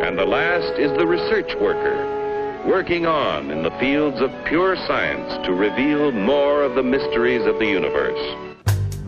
And the last is the research worker, working on in the fields of pure science to reveal more of the mysteries of the universe.